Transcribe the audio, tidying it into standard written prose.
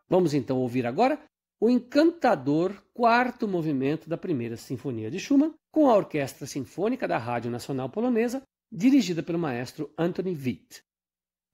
Vamos então ouvir agora o encantador quarto movimento da Primeira Sinfonia de Schumann, com a Orquestra Sinfônica da Rádio Nacional Polonesa, dirigida pelo maestro Antoni Witt.